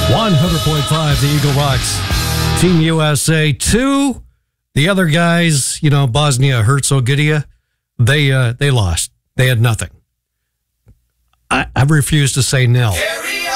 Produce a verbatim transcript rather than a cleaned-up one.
one hundred point five, the Eagle Rocks. Team U S A. Two, the other guys, you know, Bosnia, Herzegovina, they uh, they lost. They had nothing. I, I refuse to say nil.